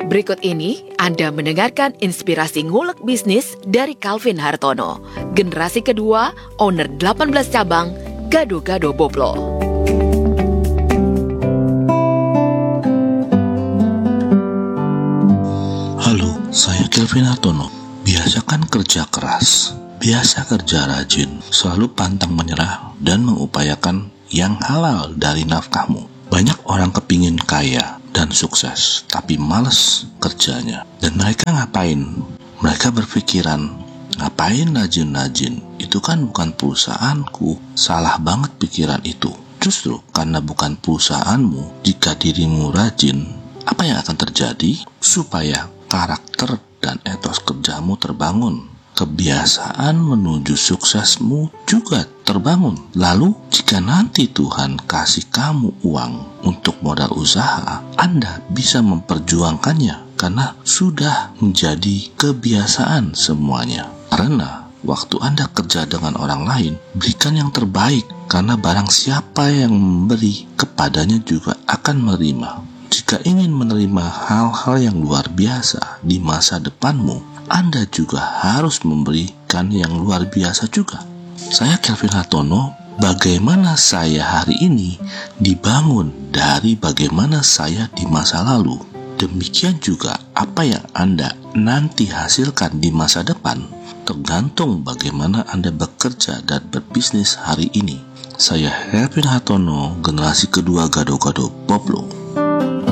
Berikut ini Anda mendengarkan inspirasi ngulek bisnis dari Calvin Hartono, generasi kedua, owner 18 cabang, Gado-Gado Boplo. Halo, saya Calvin Hartono. Biasakan kerja keras, biasa kerja rajin, selalu pantang menyerah dan mengupayakan yang halal dari nafkahmu. Banyak orang kepingin kaya dan sukses, tapi males kerjanya. Dan mereka ngapain? Mereka berpikiran, ngapain rajin-rajin? Itu kan bukan perusahaanku. Salah banget pikiran itu. Justru karena bukan perusahaanmu, jika dirimu rajin, apa yang akan terjadi? Supaya karakter dan etos kerjamu terbangun. Kebiasaan menuju suksesmu juga terbangun. Lalu, jika nanti Tuhan kasih kamu uang untuk modal usaha, Anda bisa memperjuangkannya karena sudah menjadi kebiasaan semuanya. Karena waktu Anda kerja dengan orang lain, berikan yang terbaik, karena barang siapa yang memberi, kepadanya juga akan menerima. Jika ingin menerima hal-hal yang luar biasa di masa depanmu, Anda juga harus memberikan yang luar biasa juga. Saya Calvin Hartono. Bagaimana saya hari ini dibangun dari bagaimana saya di masa lalu. Demikian juga apa yang Anda nanti hasilkan di masa depan tergantung bagaimana Anda bekerja dan berbisnis hari ini. Saya Calvin Hartono, generasi kedua Gado-Gado Boplo.